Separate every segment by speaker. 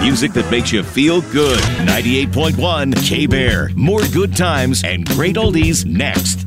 Speaker 1: Music that makes you feel good. 98.1 K-Bear. More good times and great oldies next.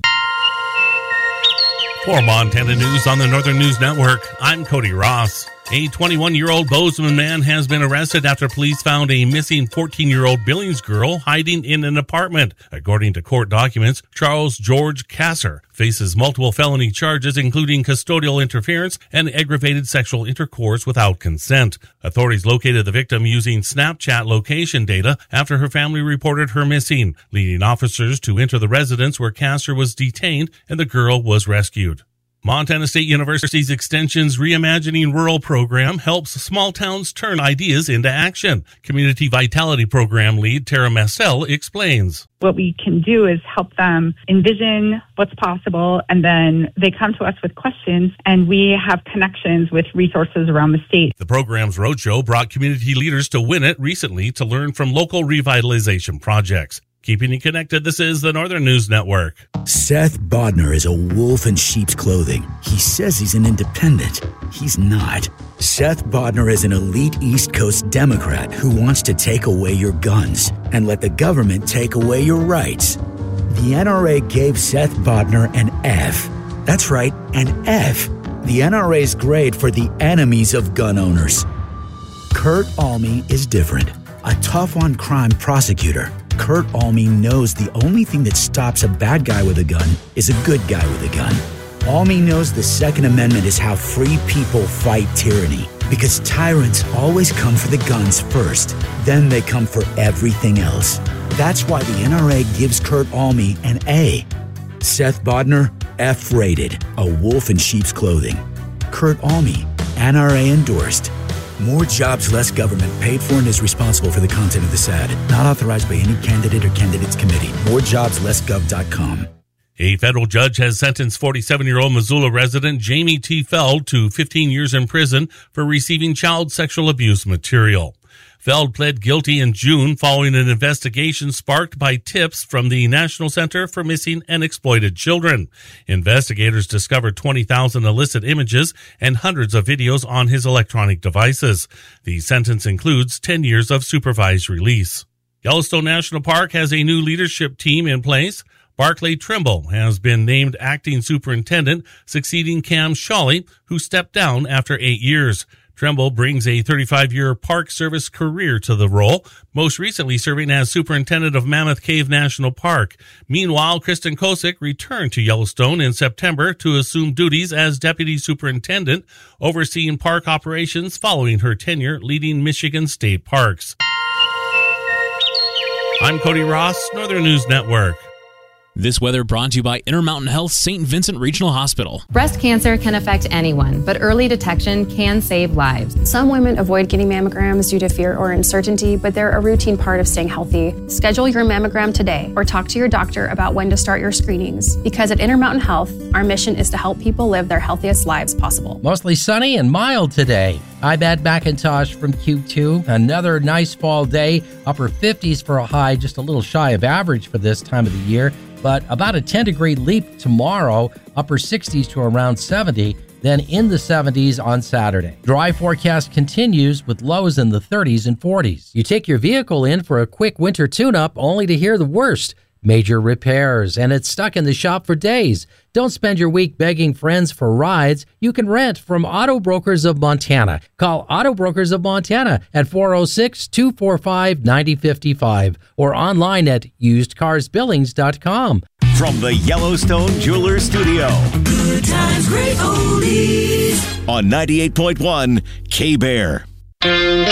Speaker 2: For Montana News on the Northern News Network, I'm Cody Ross. A 21-year-old Bozeman man has been arrested after police found a missing 14-year-old Billings girl hiding in an apartment. According to court documents, Charles George Kasser faces multiple felony charges, including custodial interference and aggravated sexual intercourse without consent. Authorities located the victim using Snapchat location data after her family reported her missing, leading officers to enter the residence where Kasser was detained and the girl was rescued. Montana State University's Extension's Reimagining Rural program helps small towns turn ideas into action. Community Vitality Program lead Tara Massell explains.
Speaker 3: What we can do is help them envision what's possible, and then they come to us with questions, and we have connections with resources around the state.
Speaker 2: The program's roadshow brought community leaders to Winnett recently to learn from local revitalization projects. Keeping you connected, this is the Northern News Network.
Speaker 4: Seth Bodner is a wolf in sheep's clothing. He says he's an independent. He's not. Seth Bodner is an elite East Coast Democrat who wants to take away your guns and let the government take away your rights. The NRA gave Seth Bodner an F. That's right, an F. The NRA's grade for the enemies of gun owners. Kurt Alme is different. A tough-on-crime prosecutor. Kurt Alme knows the only thing that stops a bad guy with a gun is a good guy with a gun. Alme knows the Second Amendment is how free people fight tyranny, because tyrants always come for the guns first, then they come for everything else. That's why the NRA gives Kurt Alme an A. Seth Bodner, F-rated, a wolf in sheep's clothing. Kurt Alme, NRA endorsed. More jobs, less government. Paid for and is responsible for the content of this ad. Not authorized by any candidate or candidates committee. MoreJobsLessGov.com.
Speaker 2: A federal judge has sentenced 47-year-old Missoula resident Jamie T. Feld to 15 years in prison for receiving child sexual abuse material. Feld pled guilty in June following an investigation sparked by tips from the National Center for Missing and Exploited Children. Investigators discovered 20,000 illicit images and hundreds of videos on his electronic devices. The sentence includes 10 years of supervised release. Yellowstone National Park has a new leadership team in place. Barclay Trimble has been named acting superintendent, succeeding Cam Shawley, who stepped down after 8 years. Trimble brings a 35-year Park Service career to the role, most recently serving as superintendent of Mammoth Cave National Park. Meanwhile, Kristen Kosick returned to Yellowstone in September to assume duties as deputy superintendent, overseeing park operations following her tenure leading Michigan State Parks. I'm Cody Ross, Northern News Network.
Speaker 5: This weather brought to you by Intermountain Health St. Vincent Regional Hospital.
Speaker 6: Breast cancer can affect anyone, but early detection can save lives.
Speaker 7: Some women avoid getting mammograms due to fear or uncertainty, but they're a routine part of staying healthy. Schedule your mammogram today or talk to your doctor about when to start your screenings. Because at Intermountain Health, our mission is to help people live their healthiest lives possible.
Speaker 8: Mostly sunny and mild today. I'm Ed McIntosh from Q2. Another nice fall day. Upper 50s for a high, just a little shy of average for this time of the year. But about a 10-degree leap tomorrow, upper 60s to around 70, then in the 70s on Saturday. Dry forecast continues with lows in the 30s and 40s. You take your vehicle in for a quick winter tune-up only to hear the worst. Major repairs, and it's stuck in the shop for days. Don't spend your week begging friends for rides. You can rent from Auto Brokers of Montana. Call Auto Brokers of Montana at 406-245-9055 or online at usedcarsbillings.com.
Speaker 1: From the Yellowstone Jewelers Studio.
Speaker 9: Good times, great oldies.
Speaker 1: On 98.1 K-Bear.